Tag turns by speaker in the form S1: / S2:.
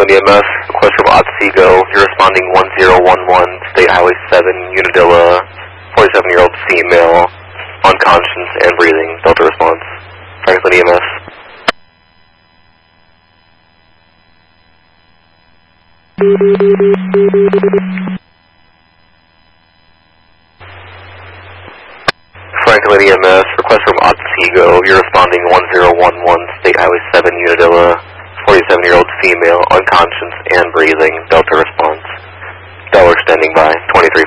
S1: Franklin EMS, request from Otsego. You're responding 1011, State Highway 7, Unadilla, 47-year-old female, unconscious and breathing. Delta response. Franklin EMS. Franklin EMS, request from Otsego. You're responding 1011, State Highway 7, Unadilla, 47-year-old female, unconscious and breathing. Delta response. Delaware standing by, 23